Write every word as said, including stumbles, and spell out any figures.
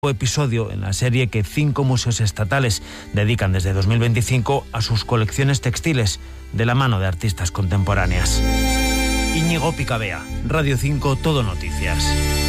episodio en la serie que cinco museos estatales dedican desde dos mil veinticinco a sus colecciones textiles de la mano de artistas contemporáneas. Íñigo Picabea, Radio cinco Todo Noticias.